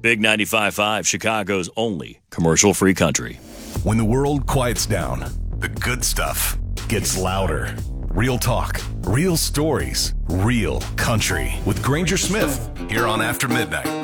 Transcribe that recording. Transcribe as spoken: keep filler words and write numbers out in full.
Big ninety-five point five, Chicago's only commercial-free country. When the world quiets down, the good stuff gets louder. Real talk, real stories, real country with Granger Smith here on After Midnight.